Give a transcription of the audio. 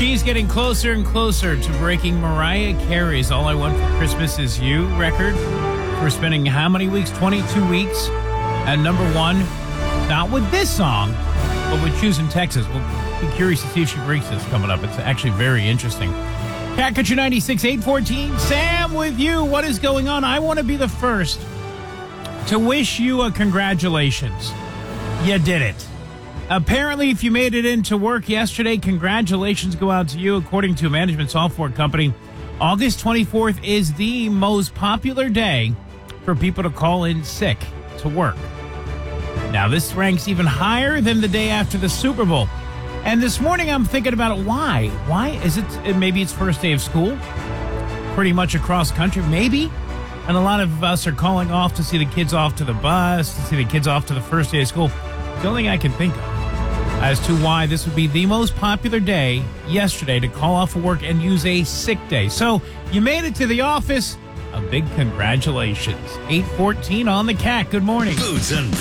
She's getting closer and closer to breaking Mariah Carey's All I Want for Christmas Is You record. We're spending how many weeks? 22 weeks at number one. Not with this song, but with Choosing Texas. We'll be curious to see if she breaks this coming up. It's actually very interesting. Cat Country 96, 814. Sam with you. What is going on? I want to be the first to wish you a congratulations. You did it. Apparently, if you made it into work yesterday, congratulations go out to you. According to a management software company, August 24th is the most popular day for people to call in sick to work. Now, this ranks even higher than the day after the Super Bowl. And this morning, I'm thinking about it. Why? Why is it? Maybe it's first day of school, pretty much across country, maybe. And a lot of us are calling off to see the kids off to the bus, to see the kids off to the first day of school. The only thing I can think of as to why this would be the most popular day yesterday to call off of work and use a sick day. So you made it to the office. A big congratulations. 814 on the Cat. Good morning. Boots and